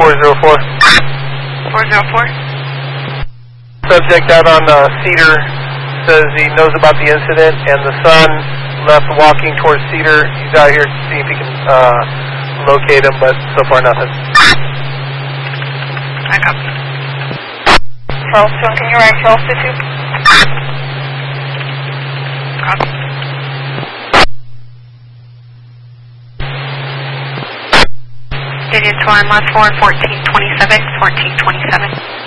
404. 404. Subject out on Cedar says he knows about the incident, and the son left walking towards Cedar. He's out here to see if he can locate him, but so far nothing. I copy. Charleston, can you write Charleston too? Copy. Digits 1 last 4, 1427, 1427.